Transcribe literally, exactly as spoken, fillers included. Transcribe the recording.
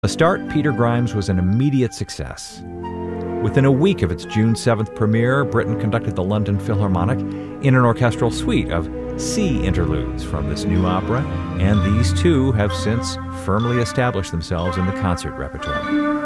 The start, Peter Grimes was an immediate success. Within a week of its June seventh premiere, Britten conducted the London Philharmonic in an orchestral suite of sea interludes from this new opera, and these too have since firmly established themselves in the concert repertoire.